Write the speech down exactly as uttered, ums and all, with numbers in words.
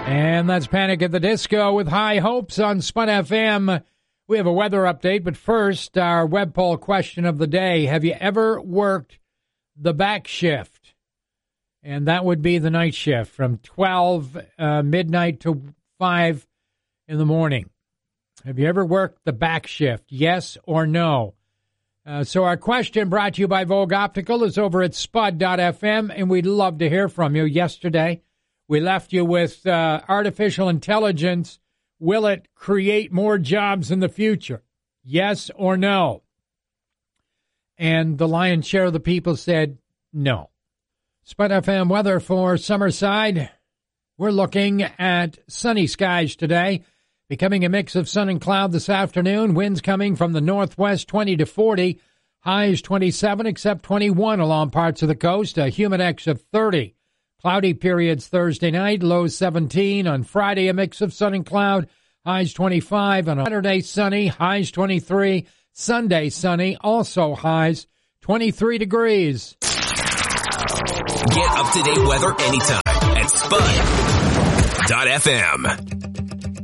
And that's Panic at the Disco with High Hopes on Spud F M. We have a weather update, but first, our web poll question of the day. Have you ever worked the back shift? And that would be the night shift from twelve uh, midnight to five in the morning. Have you ever worked the back shift? Yes or no? Uh, so our question, brought to you by Vogue Optical, is over at spud dot f m, and we'd love to hear from you. Yesterday, we left you with uh, artificial intelligence. Will it create more jobs in the future? Yes or no? And the lion's share of the people said no. Spud F M weather for Summerside. We're looking at sunny skies today, becoming a mix of sun and cloud this afternoon. Winds coming from the northwest, twenty to forty. Highs twenty-seven, except twenty-one along parts of the coast. A humidex of thirty. Cloudy periods Thursday night, lows seventeen. On Friday, a mix of sun and cloud, highs twenty-five. On Saturday, sunny, highs twenty-three. Sunday, sunny, also highs twenty-three degrees. Get up-to-date weather anytime at spud dot f m.